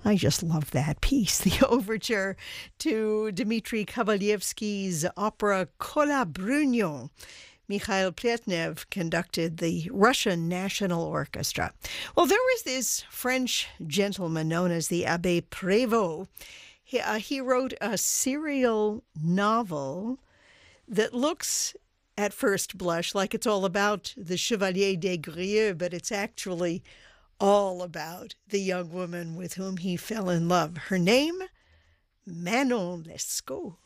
I just love that piece, the overture to Dmitri Kovalyevsky's opera Kola Brunyo. Mikhail Pletnev conducted the Russian National Orchestra. Well, there was this French gentleman known as the Abbé Prévost. He wrote a serial novel that looks at first blush like it's all about the Chevalier des Grieux, but it's actually all about the young woman with whom he fell in love. Her name, Manon Lescaut.